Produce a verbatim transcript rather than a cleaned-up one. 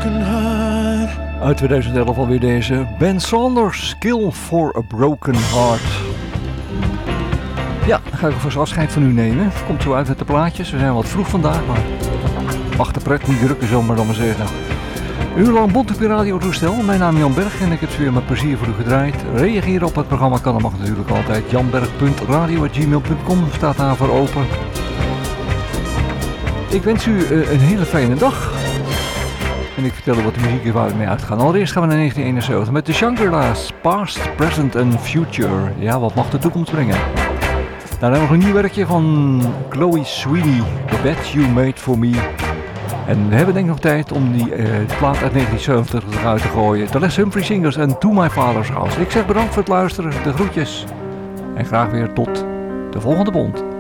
broken heart. Uit twintig elf alweer deze Ben Saunders, Skill for a Broken Heart. Ja, dan ga ik alvast afscheid van u nemen. Het komt zo uit met de plaatjes. We zijn wat vroeg vandaag, maar mag de pret niet drukken, zullen we maar dan maar zeggen. Een uur lang bond op je radiotoestel. Mijn naam is Jan Berg en ik heb het weer met plezier voor u gedraaid. Reageren op het programma kan, dat mag natuurlijk altijd. janberg punt radio at gmail punt com staat daarvoor open. Ik wens u uh, een hele fijne dag. En ik vertel u wat de muziek is waar we mee uitgaan. Allereerst gaan we naar negentien eenenzeventig met de Shangri-La's. Past, Present and Future. Ja, wat mag de toekomst brengen? Dan hebben we nog een nieuw werkje van Chloe Sweeney. The Bed You Made For Me. En we hebben denk ik nog tijd om die uh, plaat uit negentien zeventig eruit te gooien. The Les Humphrey Singers en To My Father's House. Ik zeg bedankt voor het luisteren, de groetjes. En graag weer tot de volgende bond.